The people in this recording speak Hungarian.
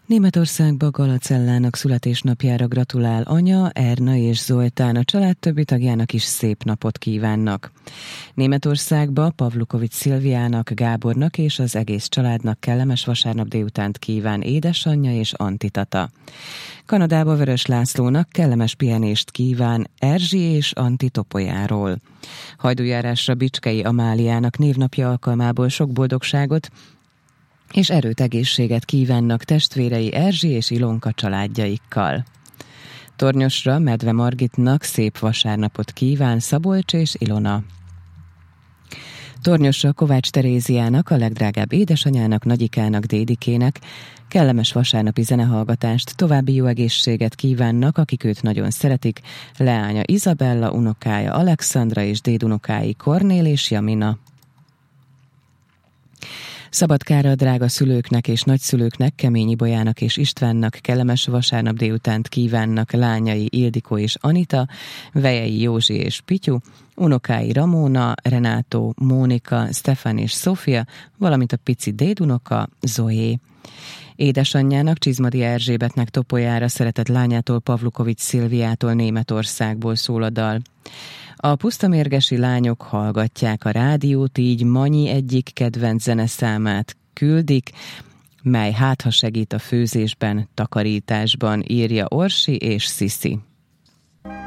Németországba Galacellának születésnapjára gratulál anya, Erna és Zoltán, a család többi tagjának is szép napot kívánnak. Németországba Pavlukovics Szilviának, Gábornak és az egész családnak kellemes vasárnap délutánt kíván édesanyja és Antitata. Kanadába Vörös Lászlónak kellemes pihenést kíván Erzsi és Anti Topolyáról. Hajdújárásra Bicskei Amáliának névnapja alkalmából sok boldogságot és erőt, egészséget kívánnak testvérei Erzsi és Ilonka családjaikkal. Tornyosra Medve Margitnak szép vasárnapot kíván Szabolcs és Ilona. Tornyosra Kovács Teréziának, a legdrágább édesanyának, nagyikának, dédikének kellemes vasárnapi zenehallgatást, további jó egészséget kívánnak, akik őt nagyon szeretik, leánya Izabella, unokája Alexandra és dédunokái Kornél és Jamina. Szabadkára a drága szülőknek és nagyszülőknek, Keményi Bolyának és Istvánnak kellemes vasárnap délutánt kívánnak lányai Ildikó és Anita, vejei Józsi és Pityu, unokái Ramóna, Renátó, Mónika, Stefan és Szófia, valamint a pici dédunoka Zoé. Édesanyjának, Csizmadi Erzsébetnek Topolyára szeretett lányától, Pavlukovics Szilviától Németországból szól a dal. A pusztamérgesi lányok hallgatják a rádiót, így Manyi egyik kedvenc zeneszámát küldik, mely hátha segít a főzésben, takarításban, írja Orsi és Sziszi.